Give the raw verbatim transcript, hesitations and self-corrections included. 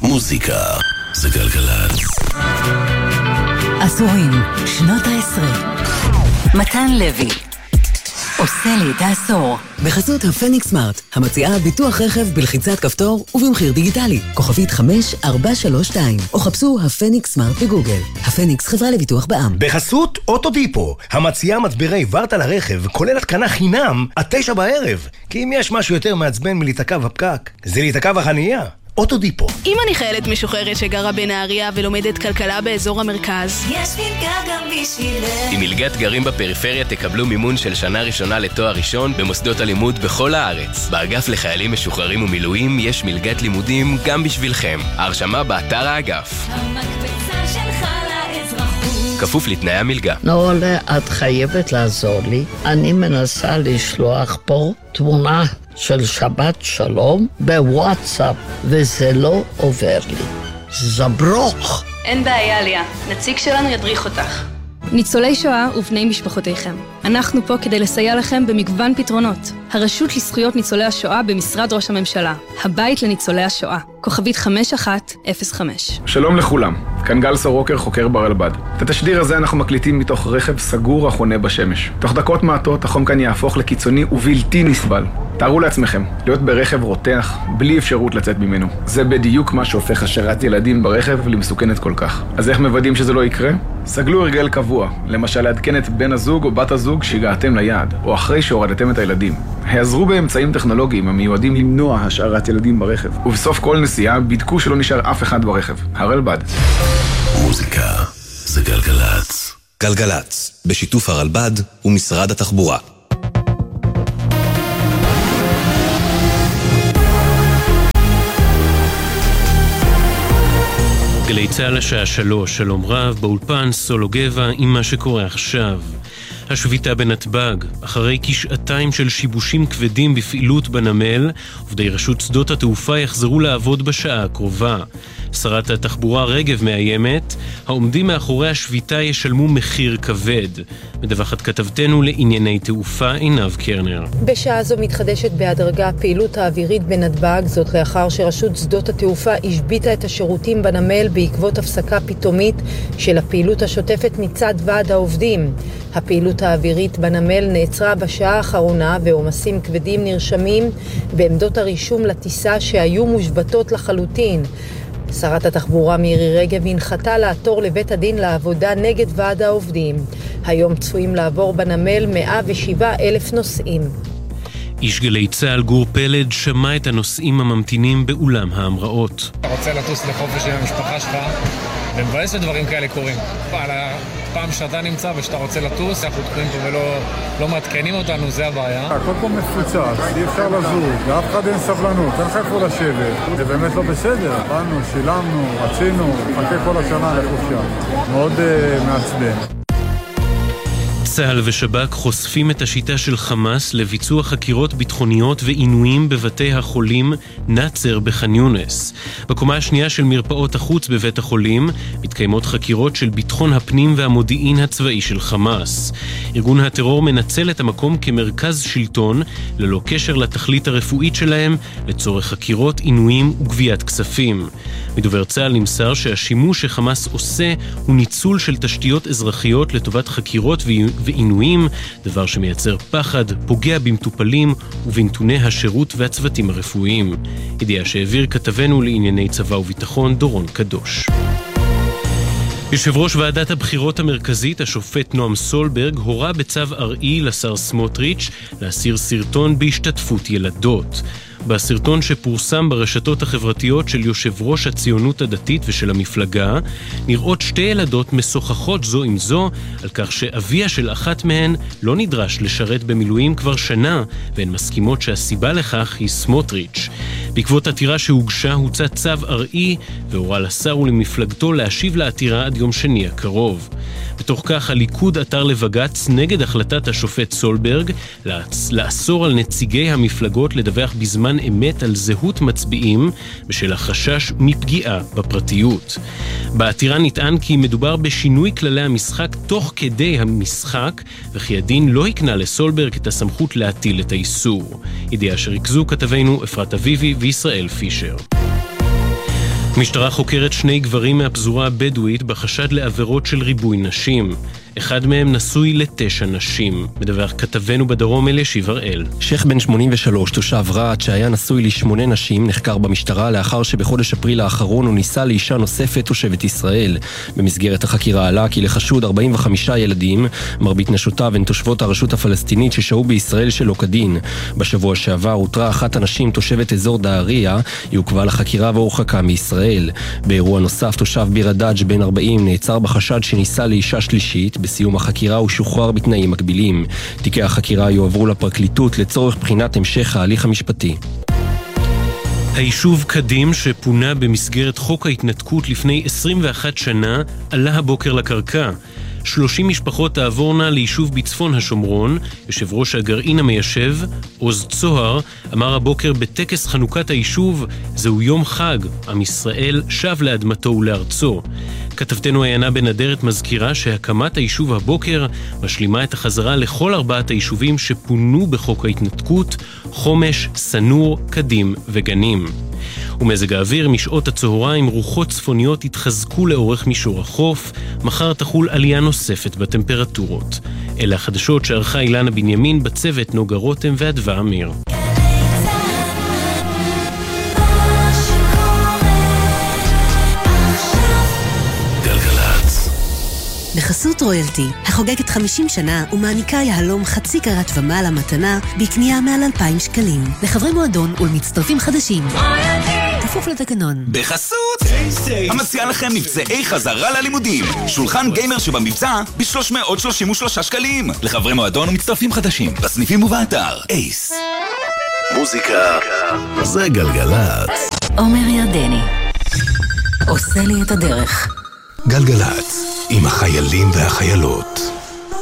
מוזיקה זה גלגלצ. עשורים, שנות העשרה. מתן לוי עושה לי את העשור. בחסות הפניקס סמארט, המציעה ביטוח רכב בלחיצת כפתור ובמחיר דיגיטלי. כוכבית חמש ארבע שלוש שתיים, או חפשו הפניקס סמארט בגוגל. הפניקס חברה לביטוח בע"מ. בחסות אוטודיפו, המציעה מצברי ורטה לרכב, כולל התקנה חינם עד תשע בערב. כי אם יש משהו יותר מעצבן מלהיתקע בפקק, זה להיתקע בחנייה. אוטודיפו. אם אני חיילת משוחררת שגרה בנהריה ולומדת כלכלה באזור המרכז, יש מלגה גם בשבילך. עם מלגת גרים בפריפריה תקבלו מימון של שנה ראשונה לתואר ראשון במוסדות הלימוד בכל הארץ. באגף לחיילים משוחררים ומילואים יש מלגת לימודים גם בשבילכם. הרשמה באתר האגף. המקפצה שלך לאזרחות. כפוף לתנאי המלגה. נורלה, את חייבת לעזור לי. אני מנסה לשלוח פה תמונה של שבת שלום בוואטסאפ, וזה לא עובר לי. זברוך. אין בעיה ליה, נציג שלנו ידריך אותך. ניצולי שואה ובני משפחותיכם, אנחנו פה כדי לסייע לכם במגוון פתרונות. הרשות לזכויות ניצולי השואה במשרד ראש הממשלה, הבית לניצולי השואה, כוכבית חמש אחת אפס חמש. שלום לכולם, כאן גל סורוקר, חוקר ברלב"ד. את התשדיר הזה אנחנו מקליטים מתוך רכב סגור החונה בשמש. תוך דקות מעטות החום כאן יהפוך לקיצוני ובלתי נסבל. תארו לעצמכם, להיות ברכב רותח, בלי אפשרות לצאת ממנו. זה בדיוק מה שהופך השארת ילדים ברכב למסוכנת כל כך. אז איך מוודאים שזה לא יקרה? סגלו הרגל קבוע, למשל לעדכן את בן הזוג או בת הזוג שהגעתם ליעד, או אחרי שהורדתם את הילדים. העזרו באמצעים טכנולוגיים המיועדים למנוע השארת ילדים ברכב. ובסוף כל נסיעה בדקו שלא נשאר אף אחד ברכב. הרלב"ד. מוזיקה זה גלגלצ. גלגלצ, בשיתוף הרלב"ד ומשרד התחבורה. גלי צהל השעה שלוש, שלום רב, באולפן סולו גבע עם מה שקורה עכשיו. השביתה בנתב"ג, אחרי כשעתיים של שיבושים כבדים בפעילות בנמל, עובדי רשות שדות התעופה יחזרו לעבוד בשעה הקרובה. שרת התחבורה רגב מאיימת, העומדים מאחורי השביתה ישלמו מחיר כבד. מדווחת כתבתנו לענייני תעופה עינב קרנר. בשעה זו מתחדשת בהדרגה הפעילות האווירית בנתב"ג, זאת לאחר שרשות שדות התעופה השביתה את השירותים בנמל בעקבות הפסקה פתאומית של הפעילות השוטפת מצד ועד העובדים. הפעילות האווירית בנמל נעצרה בשעה האחרונה ועומסים כבדים נרשמים בעמדות הרישום לטיסה שהיו מושבתות לחלוטין. שרת התחבורה מירי רגב הנחתה לעתור לבית הדין לעבודה נגד ועד העובדים. היום צפויים לעבור בנמל מאה ושבעה אלף נוסעים. איש גלי צהל גור פלד שמע את הנוסעים הממתינים באולם ההמראות. אתה רוצה לטוס לחופש עם המשפחה שלך, ומבאס שדברים כאלה קורים. על הפעם שאתה נמצא ושאתה רוצה לטוס, אנחנו תקועים פה ולא לא מעדכנים אותנו, זה הבעיה. הכל פה מפוצץ, אי אפשר לזוז, לאף אחד אין סבלנות, אין לך איפה לשבת. זה באמת לא בסדר. באנו, שילמנו, רצינו, חכה כל השנה לחופשה. מאוד uh, מעצבן. צה"ל ושב"כ חושפים את השיטה של חמאס לביצוע חקירות ביטחוניות ועינויים בבתי החולים נאצר בח'אן יונס. בקומה השנייה של מרפאות החוץ בבית החולים מתקיימות חקירות של ביטחון הפנים והמודיעין הצבאי של חמאס. ארגון הטרור מנצל את המקום כמרכז שלטון ללא קשר לתכלית הרפואית שלהם לצורך חקירות, עינויים וגביית כספים. מדובר צה"ל נמסר שהשימוש שחמאס עושה הוא ניצול של תשתיות אזרחיות לטובת חקירות ועינויים, דבר שמייצר פחד, פוגע במטופלים ובנתוני השירות והצוותים הרפואיים. ידיעה שהעביר כתבנו לענייני צבא וביטחון דורון קדוש. יושב ראש ועדת הבחירות המרכזית, השופט נועם סולברג, הורה בצו ארעי לשר סמוטריץ' להסיר סרטון בהשתתפות ילדות. בסרטון שפורסם ברשתות החברתיות של יושב ראש הציונות הדתית ושל המפלגה, נראות שתי ילדות משוחחות זו עם זו על כך שאביה של אחת מהן לא נדרש לשרת במילואים כבר שנה, והן מסכימות שהסיבה לכך היא סמוטריץ'. בעקבות עתירה שהוגשה הוצא צו ארעי והורה לשר ולמפלגתו להשיב לעתירה עד יום שני הקרוב. בתוך כך הליכוד עתר לבג"ץ נגד החלטת השופט סולברג לאסור על נציגי המפלגות לדווח בזמן אמת על זהות מצביעים בשל החשש מפגיעה בפרטיות. בעתירה נטען כי מדובר בשינוי כללי המשחק תוך כדי המשחק, וכי הדין לא יקנה לסולברג את הסמכות להטיל את האיסור. ידיעה שריכזו כתבינו אפרת אביבי וישראל פישר. המשטרה חוקרת שני גברים מהפזורה הבדואית בחשד לעבירות של ריבוי נשים. אחד מהם נשוי לתשע נשים. מדווח כתבנו בדרום אלישיב הראל. שייך בן שמונים ושלוש, תושב רהט, שהיה נשוי לשמונה נשים, נחקר במשטרה לאחר שבחודש אפריל האחרון הוא ניסה לאישה נוספת תושבת ישראל. במסגרת החקירה עלה כי לחשוד ארבעים וחמישה ילדים, מרבית נשותיו הן תושבות הרשות הפלסטינית ששהו בישראל שלא כדין. בשבוע שעבר הותרה אחת הנשים תושבת אזור דהריה, היא עוכבה לחקירה והורחקה מישראל. באירוע נוסף תושב ביר הדאג' בן ארבעים נעצר בחשד שניסה לאישה שלישית. בסיום החקירה הוא שוחרר בתנאים מקבילים. תיקי החקירה יועברו לפרקליטות לצורך בחינת המשך ההליך המשפטי. היישוב קדים שפונה במסגרת חוק ההתנתקות לפני עשרים ואחת שנה עלה הבוקר לקרקע. שלושים משפחות תעבורנה ליישוב בצפון השומרון. יושב ראש הגרעין המיישב, עוז צוהר, אמר הבוקר בטקס חנוכת היישוב, זהו יום חג, עם ישראל שב לאדמתו ולארצו. כתבתנו עיינה בנדרת מזכירה שהקמת היישוב הבוקר משלימה את החזרה לכל ארבעת היישובים שפונו בחוק ההתנתקות, חומש, סנור, קדים וגנים. ומזג האוויר, משעות הצהריים רוחות צפוניות התחזקו לאורך מישור החוף, מחר תחול עלייה נוספת בטמפרטורות. אלה החדשות שערכה אילנה בנימין, בצוות נוגה רותם ואדווה אמיר. בחסות רויאלטי, החוגגת חמישים שנה ומעניקה יהלום חצי קרת ומעלה מתנה בקנייה מעל אלפיים שקלים. לחברי מועדון ולמצטרפים חדשים. כפוף לתקנון. בחסות המציע לכם מבצעי חזרה ללימודים. שולחן גיימר שבמבצע ב-שלוש מאות שלושים ושלושה שקלים. לחברי מועדון ומצטרפים חדשים. בסניפים ובאתר אייס. מוזיקה זה גלגלצ. עומר ירדני עושה לי את הדרך. גלגלצ עם החיילים והחיילות.